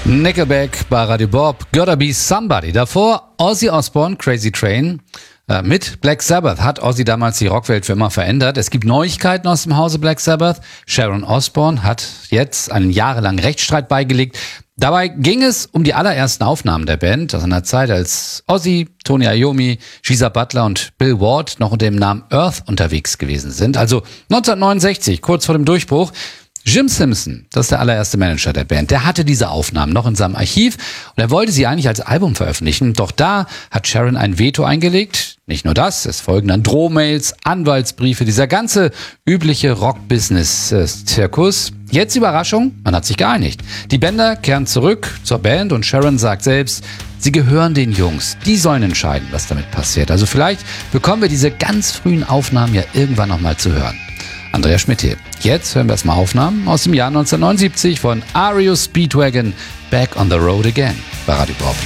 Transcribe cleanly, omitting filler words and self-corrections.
Nickelback bei Radio Bob, Gotta Be Somebody. Davor Ozzy Osbourne, Crazy Train. Mit Black Sabbath hat Ozzy damals die Rockwelt für immer verändert. Es gibt Neuigkeiten aus dem Hause Black Sabbath. Sharon Osbourne hat jetzt einen jahrelangen Rechtsstreit beigelegt. Dabei ging es um die allerersten Aufnahmen der Band aus einer Zeit, als Ozzy, Tony Iommi, Geezer Butler und Bill Ward noch unter dem Namen Earth unterwegs gewesen sind. Also 1969, kurz vor dem Durchbruch. Jim Simpson, das ist der allererste Manager der Band, der hatte diese Aufnahmen noch in seinem Archiv und er wollte sie eigentlich als Album veröffentlichen. Doch da hat Sharon ein Veto eingelegt. Nicht nur das, es folgen dann Drohmails, Anwaltsbriefe, dieser ganze übliche Rock-Business-Zirkus. Jetzt Überraschung, man hat sich geeinigt. Die Bänder kehren zurück zur Band und Sharon sagt selbst, sie gehören den Jungs. Die sollen entscheiden, was damit passiert. Also vielleicht bekommen wir diese ganz frühen Aufnahmen ja irgendwann nochmal zu hören. Andreas Schmidt hier. Jetzt hören wir erstmal Aufnahmen aus dem Jahr 1979 von REO Speedwagon, Back on the Road Again bei Radio Bob.